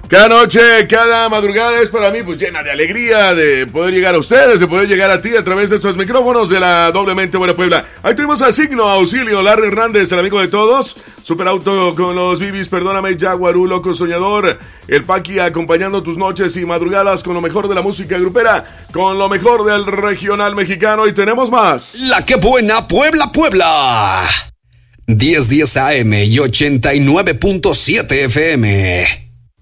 Cada noche, cada madrugada es para mí pues llena de alegría de poder llegar a ustedes, de poder llegar a ti a través de estos micrófonos de la Doblemente Buena Puebla. Ahí tuvimos a Signo Auxilio, Larry Hernández, el amigo de todos, Superauto con los Bibis, Perdóname, Jaguarú, Loco Soñador, el Paqui acompañando tus noches y madrugadas con lo mejor de la música grupera, con lo mejor del regional mexicano y tenemos más. La que buena Puebla, Puebla. 1010 AM y 89.7 FM.